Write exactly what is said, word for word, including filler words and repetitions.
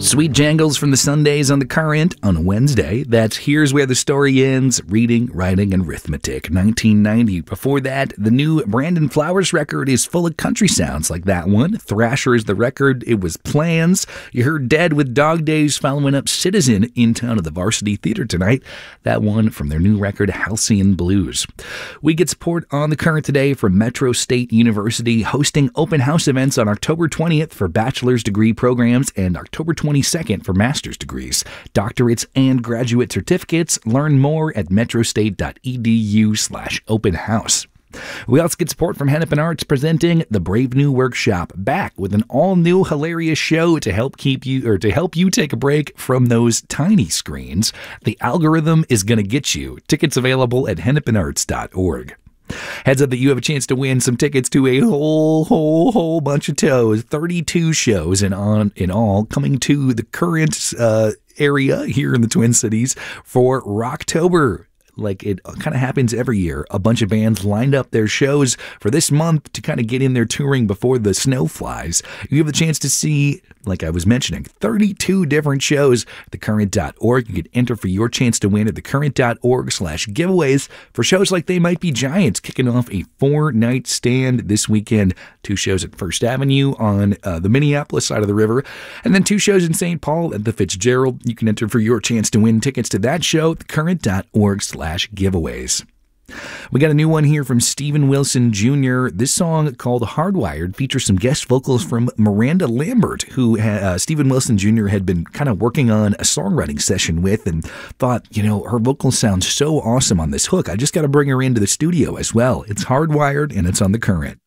Sweet jangles from the Sundays on the Current on a Wednesday. That's Here's Where the Story Ends, Reading, Writing, and Arithmetic, nineteen ninety. Before that, the new Brandon Flowers record is full of country sounds like that one. Thrasher is the record. It was Plans. You heard Dead with Dog Days following up Citizen in town at the Varsity Theater tonight. That one from their new record, Halcyon Blues. We get support on the Current today from Metro State University, hosting open house events on October twentieth for bachelor's degree programs and October twenty-second for master's degrees, doctorates, and graduate certificates. Learn more at metrostate.edu slash open house. We also get support from Hennepin Arts presenting the Brave New Workshop, back with an all-new hilarious show to help keep you or to help you take a break from those tiny screens. The algorithm is going to get you. Tickets available at hennepin arts dot org. Heads up that you have a chance to win some tickets to a whole, whole, whole bunch of shows. thirty-two shows in on in all coming to the Current uh, area here in the Twin Cities for Rocktober. Like it kind of happens every year. A bunch of bands lined up their shows for this month to kind of get in their touring before the snow flies. You have the chance to see, like I was mentioning, thirty-two different shows at the current dot org. You can enter for your chance to win at the current dot org slash giveaways for shows like They Might Be Giants, kicking off a four-night stand this weekend. Two shows at First Avenue on uh, the Minneapolis side of the river, and then two shows in Saint Paul at the Fitzgerald. You can enter for your chance to win tickets to that show at the current dot org slash giveaways. We got a new one here from Steven Wilson Junior This song, called Hardwired, features some guest vocals from Miranda Lambert, who uh, Steven Wilson Junior had been kind of working on a songwriting session with and thought, you know, her vocals sound so awesome on this hook. I just got to bring her into the studio as well. It's Hardwired, and it's on the Current.